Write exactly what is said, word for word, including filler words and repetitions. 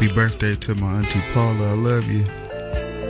Happy birthday to my auntie Paula. I love you.